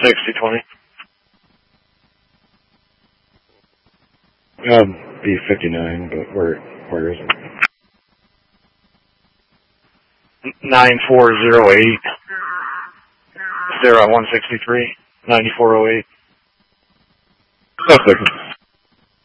6020. Be 59, but where is it? 9408. Sarah 163, 9408. Oh,